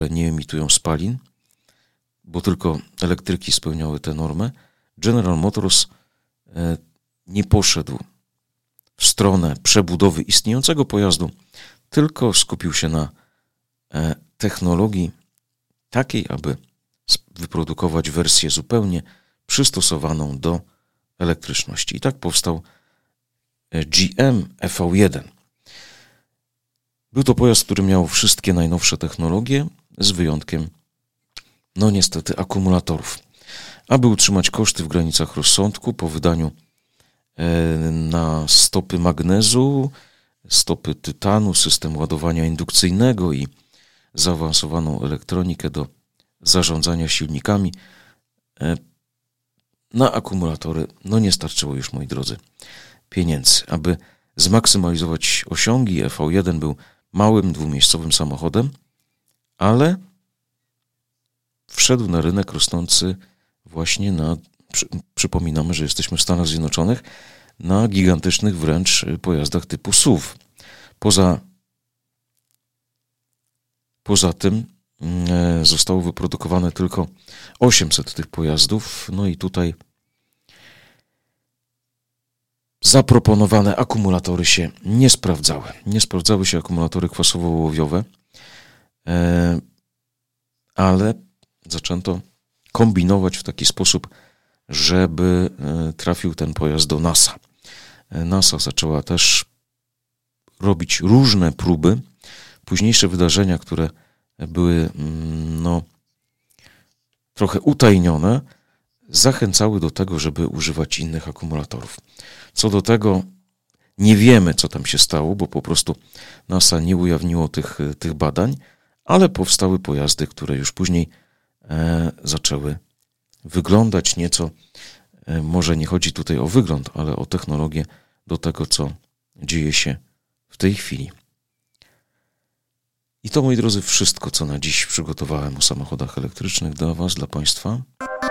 nie emitują spalin, bo tylko elektryki spełniały tę normę, General Motors nie poszedł w stronę przebudowy istniejącego pojazdu, tylko skupił się na technologii takiej, aby wyprodukować wersję zupełnie przystosowaną do elektryczności. I tak powstał GM EV1. Był to pojazd, który miał wszystkie najnowsze technologie, z wyjątkiem, niestety, akumulatorów. Aby utrzymać koszty w granicach rozsądku, po wydaniu na stopy magnezu, stopy tytanu, system ładowania indukcyjnego i zaawansowaną elektronikę do zarządzania silnikami, na akumulatory nie starczyło już, moi drodzy, pieniędzy. Aby zmaksymalizować osiągi, EV1 był małym, dwumiejscowym samochodem, ale wszedł na rynek rosnący właśnie przypominamy, że jesteśmy w Stanach Zjednoczonych, na gigantycznych wręcz pojazdach typu SUV. Poza tym zostało wyprodukowane tylko 800 tych pojazdów, i tutaj zaproponowane akumulatory się nie sprawdzały. Nie sprawdzały się akumulatory kwasowo-ołowiowe, ale zaczęto kombinować w taki sposób, żeby trafił ten pojazd do NASA. NASA zaczęła też robić różne próby. Późniejsze wydarzenia, które były trochę utajnione, zachęcały do tego, żeby używać innych akumulatorów. Co do tego nie wiemy, co tam się stało, bo po prostu NASA nie ujawniło tych badań, ale powstały pojazdy, które już później zaczęły wyglądać nieco, może nie chodzi tutaj o wygląd, ale o technologię do tego, co dzieje się w tej chwili. I to, moi drodzy, wszystko, co na dziś przygotowałem o samochodach elektrycznych dla Was, dla Państwa.